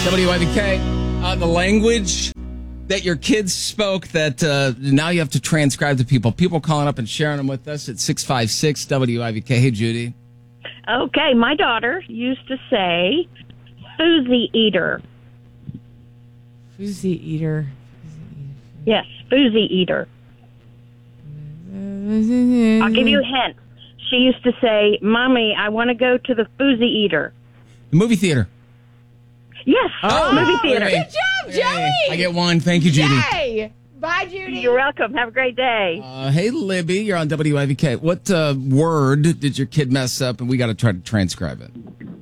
WIVK, the language that your kids spoke that now you have to transcribe to people. People calling up and sharing them with us at 656 WIVK. Hey, Judy. Okay, my daughter used to say, "Foozy eater." Foozy eater. Yes, foozy eater. I'll give you a hint. She used to say, "Mommy, I want to go to the foozy eater." The movie theater. Yes, movie theater. Hey. Good job, Joey. I get one. Thank you, Judy. Yay. Bye, Judy. You're welcome. Have a great day. Hey, Libby, you're on WIVK. What word did your kid mess up, and we got to try to transcribe it?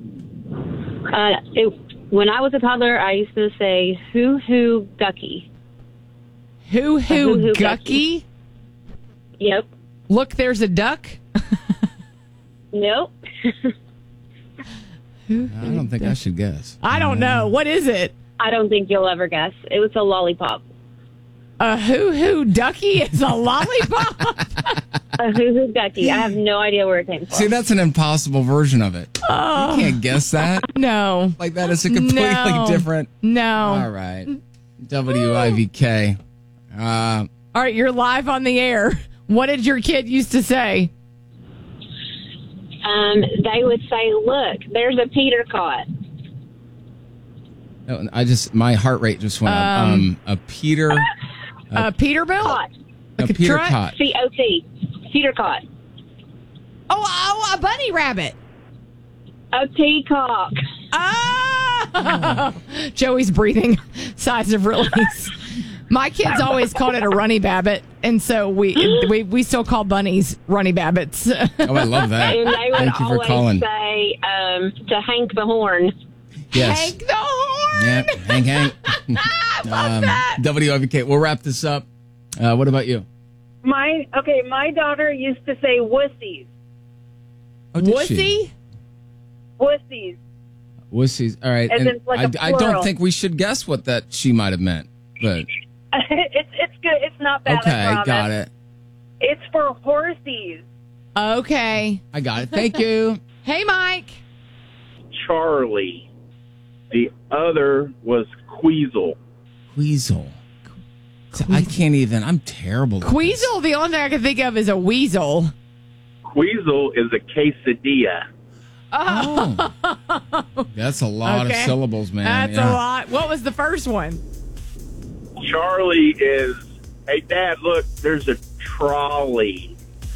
When I was a toddler, I used to say hoo-hoo gucky. Hoo-hoo gucky? Yep. Look, there's a duck. Nope. I don't think I should guess. I don't know. What is it? I don't think you'll ever guess. It was a lollipop. A hoo-hoo ducky is a lollipop? A hoo-hoo ducky. I have no idea where it came from. See, that's an impossible version of it. Oh. You can't guess that. No. Like, that is a completely different. No. All right. WIVK. All right, you're live on the air. What did your kid used to say? They would say, "Look, there's a Peter caught." My heart rate just went up. A Peter. Peterbilt? Caught. A Peter caught. C-O-T. Peter caught. Oh, a bunny rabbit. A peacock. Oh! Joey's breathing. Sighs of release. My kids always called it a runny babbit, and so we still call bunnies runny babbits. Oh, I love that. And they would Thank you for always calling. say to Hank the horn. Yes. Hank the horn. Yep. Hank. I love that. WIVK. We'll wrap this up. What about you? My daughter used to say wussies. Oh, did she? Wussies. Wussies. All right. As And in, like, a I don't plural. think we should guess what that she might have meant, but It's good. It's not bad. I okay, promise. got it. It's for horsies. Okay. I got it. Thank you. Hey, Mike. Charlie. The other was Queasel. Weasel. I can't even. I'm terrible. at Queasel, the only thing I can think of is a weasel. Queasel is a quesadilla. Oh. That's a lot of Okay. syllables, man. That's Yeah. a lot. What was the first one? Charlie is, "Hey, Dad, look, there's a trolley."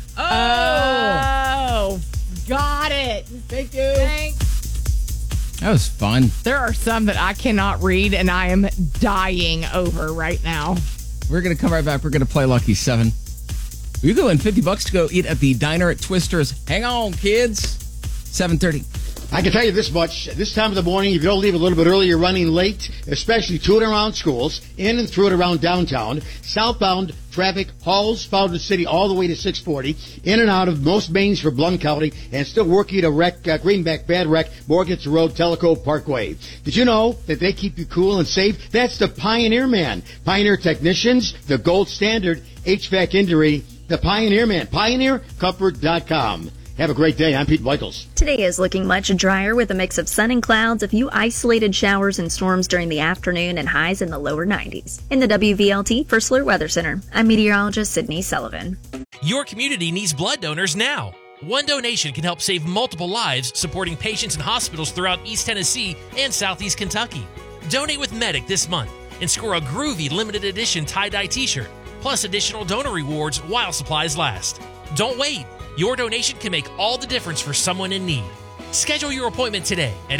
Oh. Got it. Thank you. Thanks. That was fun. There are some that I cannot read, and I am dying over right now. We're going to come right back. We're going to play Lucky 7. You go in $50 to go eat at the diner at Twister's. Hang on, kids. 7:30. I can tell you this much. This time of the morning, if you don't leave a little bit early, you're running late, especially to and around schools, in and through and around downtown. Southbound traffic hauls Fountain City all the way to 640, in and out of most mains for Blount County, and still working to wreck Greenback, Bad Wreck, Morgan's Road, Tellico Parkway. Did you know that they keep you cool and safe? That's the Pioneer Man. Pioneer Technicians, the gold standard HVAC injury, the Pioneer Man. PioneerComfort.com. Have a great day. I'm Pete Michaels. Today is looking much drier with a mix of sun and clouds, a few isolated showers and storms during the afternoon, and highs in the lower 90s. In the WVLT First Alert Weather Center, I'm meteorologist Sydney Sullivan. Your community needs blood donors now. One donation can help save multiple lives, supporting patients in hospitals throughout East Tennessee and Southeast Kentucky. Donate with Medic this month and score a groovy limited edition tie-dye t-shirt, plus additional donor rewards while supplies last. Don't wait. Your donation can make all the difference for someone in need. Schedule your appointment today at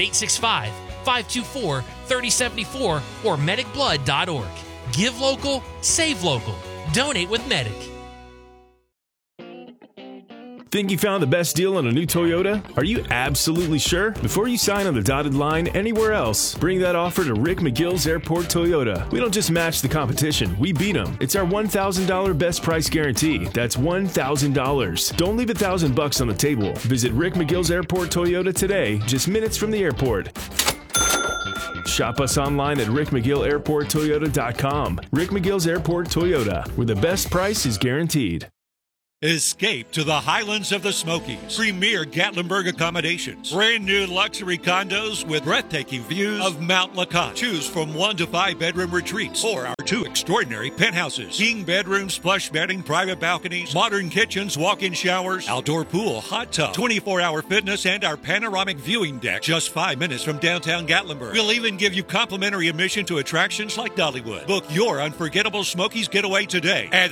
865-524-3074 or medicblood.org. Give local, save local. Donate with Medic. Think you found the best deal on a new Toyota? Are you absolutely sure? Before you sign on the dotted line anywhere else, bring that offer to Rick McGill's Airport Toyota. We don't just match the competition, we beat them. It's our $1,000 best price guarantee. That's $1,000. Don't leave $1,000 on the table. Visit Rick McGill's Airport Toyota today, just minutes from the airport. Shop us online at rickmcgillairporttoyota.com. Rick McGill's Airport Toyota, where the best price is guaranteed. Escape to the highlands of the Smokies. Premier Gatlinburg accommodations. Brand new luxury condos with breathtaking views of Mount LeConte. Choose from 1 to 5 bedroom retreats or our 2 extraordinary penthouses. King bedrooms, plush bedding, private balconies, modern kitchens, walk-in showers, outdoor pool, hot tub, 24-hour fitness, and our panoramic viewing deck. Just 5 minutes from downtown Gatlinburg. We'll even give you complimentary admission to attractions like Dollywood. Book your unforgettable Smokies getaway today at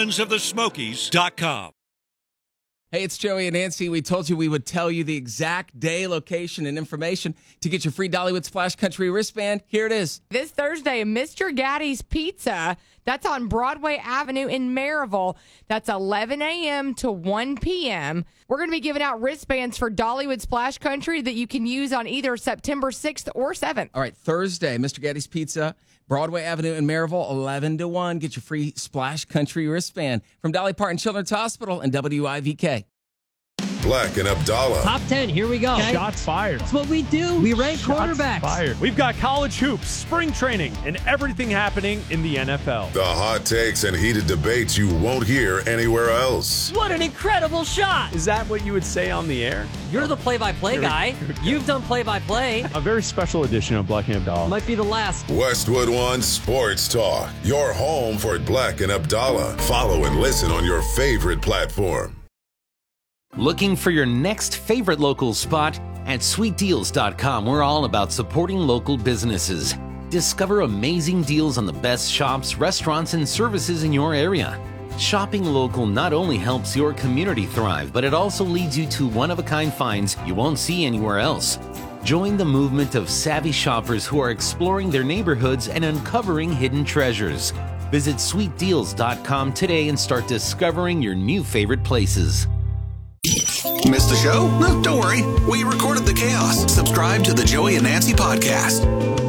highlandsofthesmokies.com. Hey, it's Joey and Nancy. We told you we would tell you the exact day, location, and information to get your free Dollywood Splash Country wristband. Here it is. This Thursday, Mr. Gaddy's Pizza. That's on Broadway Avenue in Maryville. That's 11 a.m. to 1 p.m. We're going to be giving out wristbands for Dollywood Splash Country that you can use on either September 6th or 7th. All right, Thursday, Mr. Gaddy's Pizza, Broadway Avenue in Maryville, 11 to 1. Get your free Splash Country wristband from Dolly Parton Children's Hospital and WIVK. Black and Abdallah. Top 10, here we go. Okay. Shots fired. That's what we do. We rank quarterbacks. Fired. We've got college hoops, spring training, and everything happening in the NFL. The hot takes and heated debates you won't hear anywhere else. What an incredible shot. Is that what you would say on the air? You're the play-by-play guy. You've done play-by-play. A very special edition of Black and Abdallah. Might be the last. Westwood One Sports Talk. Your home for Black and Abdallah. Follow and listen on your favorite platform. Looking for your next favorite local spot? At sweetdeals.com, we're all about supporting local businesses. Discover amazing deals on the best shops, restaurants, and services in your area. Shopping local not only helps your community thrive, but it also leads you to one-of-a-kind finds you won't see anywhere else. Join the movement of savvy shoppers who are exploring their neighborhoods and uncovering hidden treasures. Visit sweetdeals.com today and start discovering your new favorite places. Missed the show? No, don't worry. We recorded the chaos. Subscribe to the Joey and Nancy podcast.